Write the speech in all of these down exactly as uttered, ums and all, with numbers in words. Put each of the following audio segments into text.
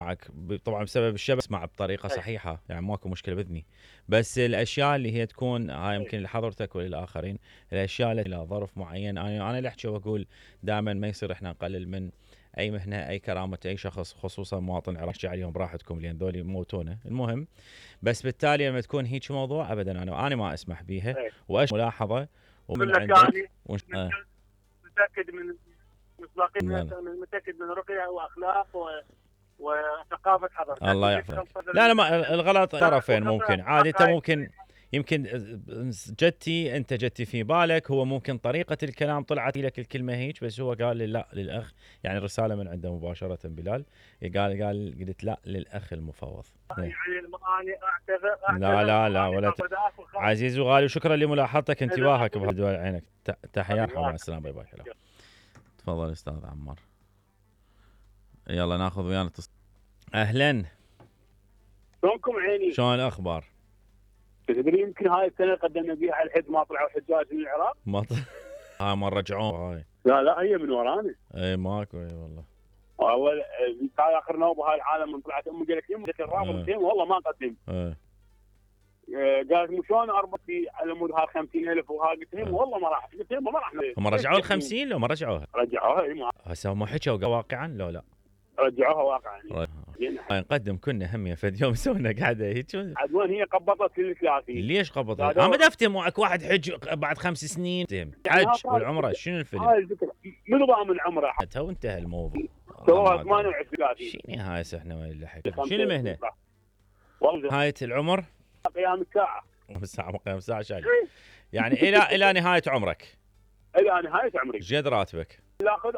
اسمعك طبعا بسبب الشبكه اسمع بطريقه صحيحه، يعني ماكو مشكله باذني. بس الاشياء اللي هي تكون هاي يمكن لحضرتك وللاخرين، الاشياء اللي لها ظرف معين، انا انا اللي احكي واقول دائما ما يصير احنا نقلل من اي مهنه، اي كرامه اي شخص، خصوصا مواطن عراقي عليهم براحتكم لان ذولي موتونا. المهم بس بالتالي لما تكون هيك موضوع ابدا انا انا ما اسمح بيها، واش ملاحظه ومن عندك ونش... آه. متاكد من مصداقيه، متاكد من رقيه واخلاق و... وثقافه حضرتك. الله يحفظك. لا لا ما الغلط طرفين ممكن عادي، انت ممكن يمكن جدتي انت جدتي في بالك، هو ممكن طريقه الكلام طلعت لك الكلمه هيك، بس هو قال لي لا للاخ، يعني رساله من عنده مباشره بلال قال قال قلت لا للاخ المفوض. يعني انا اعتذر لا لا لا ولا ت... عزيز وغالي، وشكرا لملاحظتك انتباهك بهدول عينك. تحيات مع السلامه، باي باي. تفضل استاذ عمار. يلا ناخذ ويانا تص... اهلا، شلونكم عيني؟ شلون الاخبار؟ تدري يمكن هاي السنه قدمنا بيها على الحد ما طلعوا حجاج من العراق. ما ط... ها ما رجعوه هاي. لا لا هي من ورانا. اي ماكو اي والله. والله هاي اخر نوبه هاي العالم من طلعت امي قالت لي الرابط زين والله ما قدم. ايه قالت مو شلون اربط في على مود هاي خمسين ألف وها، قلت لهم والله ما راح، قلت لهم ما راح. هم رجعوا ال خمسين لو ما رجعوها؟ رجعوها اي ما هسه هم حكوا واقعا لو لا؟ رجعوها واقعا. نقدم كنا هم فد يوم سوينا قاعده هيك. عاد وين هي قبضت كل ثلاثين؟ ليش قبضت؟ انا ما افتهم معك واحد حج بعد خمس سنين حج والعمره شنو الفيلم؟ هاي الفكره منو ضامن العمره؟ تو انتهى الموضوع. سووها ثمانية وعشرين. شنو هاي احنا وين اللي حكي؟ شنو المهنه؟ والله نهايه العمر؟ قيام الساعه. الساعه قيام الساعه شايف؟ يعني الى الى نهايه عمرك. الى نهايه عمرك. ايش قد راتبك؟ لا خذ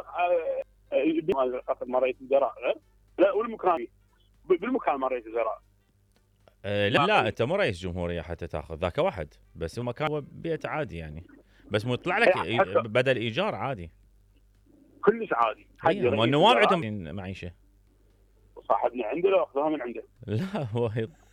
اخذ مع رئيس الوزراء غير لا والمكان بالمكان مع رئيس الوزراء. أه لا لا انت مو رئيس جمهوريه حتى تاخذ ذاك واحد، بس المكان هو بيت عادي يعني، بس مو يطلع لك بدل ايجار عادي. كلش عادي. هم النواب عندهم معيشه. صاحبنا عنده لو اخذوها من عنده. لا هو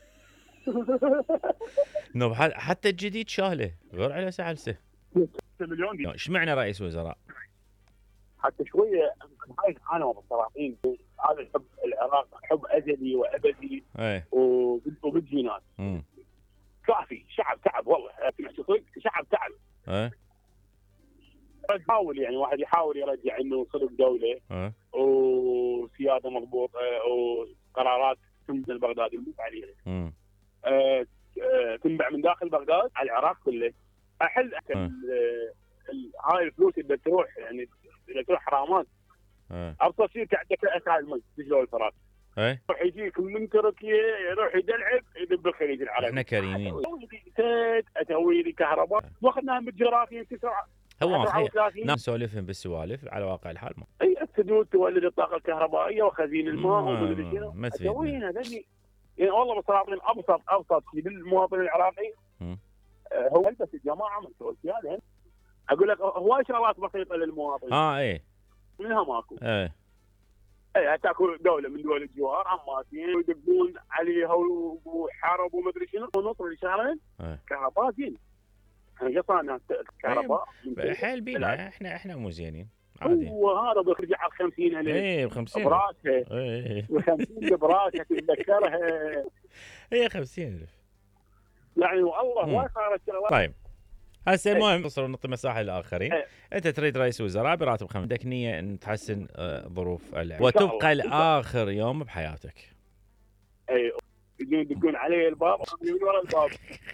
نوب حتى الجديد شاله غير على سعلسه مليون دي. ايش معنى رئيس وزراء؟ حتى شويه هاي انا والصراحين هذا الحب العراق حب ازلي وابدي ايه وبالجينات. كافي شعب تعب والله شعب تعب. ايه يحاول يعني واحد يحاول يرجع انه صدق دوله ايه وسياده مضبوطه وقرارات تنبع بغداد يموت عليها. امم آه آه تنبع من داخل بغداد على العراق كله. احل هاي الفلوس اللي تروح يعني اللي تروح حرامات. اه ابسط شيء عندك اسعار المي تشلون الفراغ. ايه يروح يجيك من تركيا يروح يدلعب يدب الخليج العربي. احنا كريمين. اسوي لي كهرباء واخذناها من الجغرافيا تسعة هو صحيح نسولفهم بالسوالف على واقع الحال. اي السدود تولد الطاقه الكهربائيه وخزين الماء ومدري شنو. مسوينا ذني يعني والله بصراحه ابسط ابسط شيء للمواطن العراقي هو بس الجماعه من سوى زياده. اقول لك هواي شغلات بسيطه للمواطن. اه ايه منها ماكو. ايه اي تاكل دوله من دول الجوار عماتين ويدقون عليها وحرب ومدري شنو ونصر لشهرين. ايه كهرباء زين. احنا قصانا كهرباء حيل بينا احنا احنا مو زينين عادي. وهذا بيرجع على خمسين ألف. ايه ب خمسين براسها. ايه ب خمسين براسها تتذكرها. هي خمسين ألف يعني والله ما صارت شغلات. طيب هسه المهم نصر ونعطي مساحه للاخرين. ايه. انت تريد رئيس وزراء براتب خمسة، عندك نيه ان تحسن ظروف العيش وتبقى لاخر يوم بحياتك. اي يجون يدقون علي الباب من ورا الباب.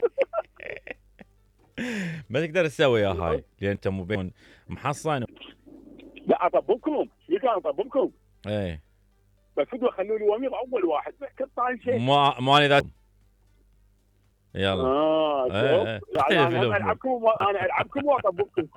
ما تقدر تسوي يا هاي لان انت مو بين محصن. لا اطبقكم شو كان اطبقكم. ايه بس بدوا خلوا لي وميض اول واحد كل طايل شيء. ما ماني ذا يلا. اه ايه يعني انا العبكم انا العبكم واطبقكم.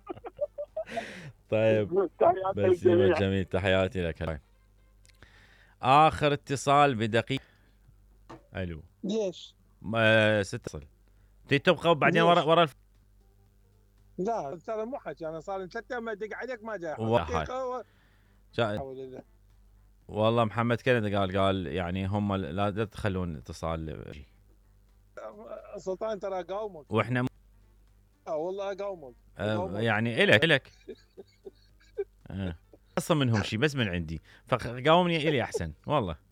طيب بس جميل تحياتي لك. هاي اخر اتصال بدقيقه. الو ليش؟ آه ست اتصل تبقى بعدين ورا ورا الف... لا ترى مو حكي انا صار لي ثلاث ايام ادق عليك ما جاي. و... جا... والله محمد كندا قال قال يعني هم لا تخلون اتصال. سلطان ترى اقاومك واحنا م... اه والله اقاومك. آه يعني الك الك آه. اصلا منهم شيء بس من عندي فقاومني الي احسن والله.